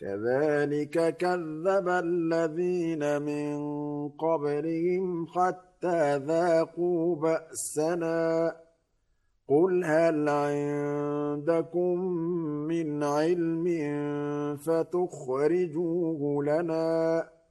كذلك كذب الذين من قبلهم حتى ذاقوا بأسنا قل هل عندكم من علم فتخرجوه لنا